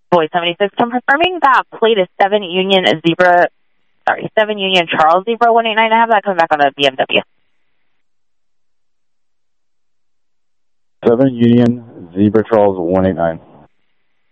Boy 76, confirming that plate is 7 Union Charles Zebra 189. I have that coming back on a BMW. 7 Union Zebra Charles 189.